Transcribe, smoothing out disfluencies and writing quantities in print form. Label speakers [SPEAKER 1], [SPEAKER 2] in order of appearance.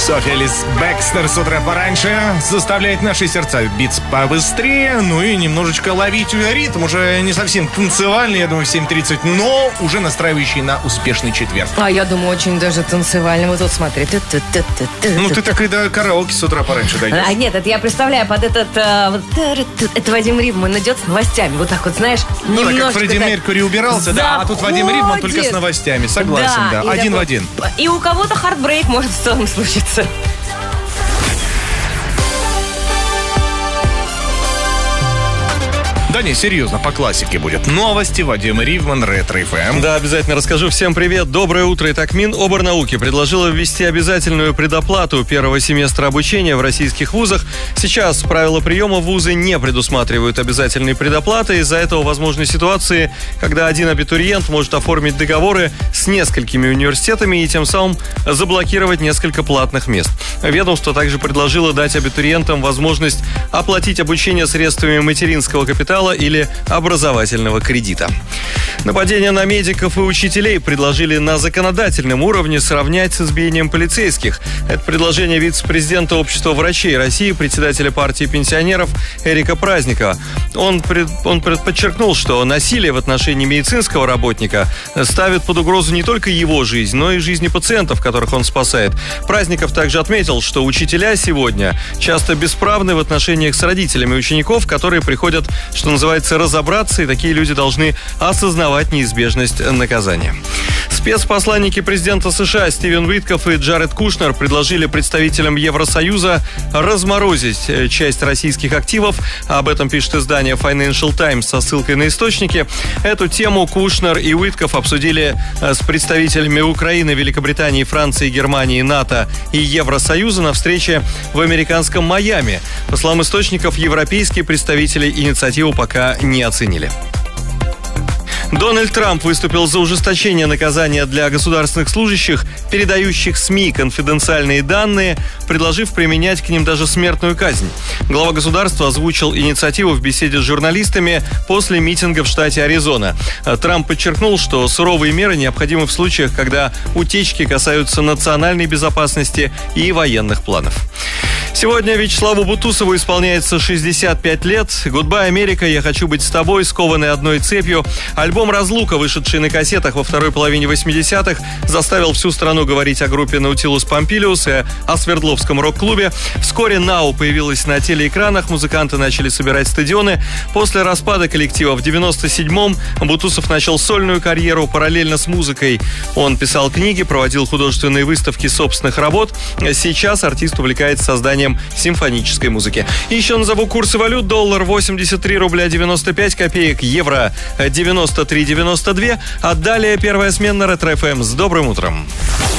[SPEAKER 1] София Лис Бекстер с утра пораньше заставляет наши сердца биться побыстрее, ну и немножечко ловить ритм. Уже не совсем танцевальный, я думаю, в 7:30, но уже настраивающий на успешный четверг.
[SPEAKER 2] А я думаю, очень даже танцевальный. Вот тут смотри.
[SPEAKER 1] Ну ты так и до караоке с утра пораньше дойдешь.
[SPEAKER 2] А нет, это я представляю под этот... Это Вадим Ривман идет с новостями. Вот так вот, знаешь,
[SPEAKER 1] ну
[SPEAKER 2] немножко...
[SPEAKER 1] Ну как Фредди Меркьюри убирался, да, а тут Вадим Ривман только с новостями. Согласен, да. Один в один.
[SPEAKER 2] И у кого-то хардбрейк может в целом случиться.
[SPEAKER 1] Да не, серьезно, по классике будет. Новости, Вадим Ривман, Ретро ФМ.
[SPEAKER 3] Да, обязательно расскажу. Всем привет, доброе утро. Итак, Миноборнауки предложила ввести обязательную предоплату первого семестра обучения в российских вузах. Сейчас правила приема в вузы не предусматривают обязательной предоплаты. Из-за этого возможны ситуации, когда один абитуриент может оформить договоры с несколькими университетами и тем самым заблокировать несколько платных мест. Ведомство также предложило дать абитуриентам возможность оплатить обучение средствами материнского капитала или образовательного кредита. Нападения на медиков и учителей предложили на законодательном уровне сравнять с избиением полицейских. Это предложение вице-президента Общества врачей России, председателя партии пенсионеров Эрика Праздникова. Он подчеркнул, что насилие в отношении медицинского работника ставит под угрозу не только его жизнь, но и жизни пациентов, которых он спасает. Праздников также отметил, что учителя сегодня часто бесправны в отношениях с родителями учеников, которые приходят, что называется, разобраться, и такие люди должны осознавать неизбежность наказания. Спецпосланники президента США Стивен Уиткоф и Джаред Кушнер предложили представителям Евросоюза разморозить часть российских активов. Об этом пишет издание Financial Times со ссылкой на источники. Эту тему Кушнер и Уиткоф обсудили с представителями Украины, Великобритании, Франции, Германии, НАТО и Евросоюза на встрече в американском Майами. По словам источников, европейские представители инициативу пока не оценили. Дональд Трамп выступил за ужесточение наказания для государственных служащих, передающих СМИ конфиденциальные данные, предложив применять к ним даже смертную казнь. Глава государства озвучил инициативу в беседе с журналистами после митинга в штате Аризона. Трамп подчеркнул, что суровые меры необходимы в случаях, когда утечки касаются национальной безопасности и военных планов. Сегодня Вячеславу Бутусову исполняется 65 лет. «Гудбай, Америка», «Я хочу быть с тобой», «Скованный одной цепью». Альбом «Разлука», вышедший на кассетах во второй половине 80-х, заставил всю страну говорить о группе Nautilus Pompilius и о Свердловском рок-клубе. Вскоре «Нау» появилась на телеэкранах, музыканты начали собирать стадионы. После распада коллектива в 97-м Бутусов начал сольную карьеру. Параллельно с музыкой он писал книги, проводил художественные выставки собственных работ. Сейчас артист увлекается созданием симфонической музыки. И еще назову курсы валют. Доллар 83 рубля 95 копеек, евро 93,92. А далее первая смена Ретро ФМ. С добрым утром.